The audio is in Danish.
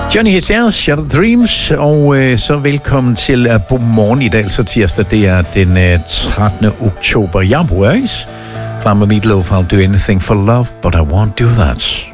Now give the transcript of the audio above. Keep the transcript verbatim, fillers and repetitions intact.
Johnny Hazel, Shattered Dreams, og øh, så velkommen til uh, på morgen i dag, altså tirsdag. Det er den øh, trettende oktober. Jeg er Boris. Klar med Meatloaf, I'll do anything for love, but I won't do that.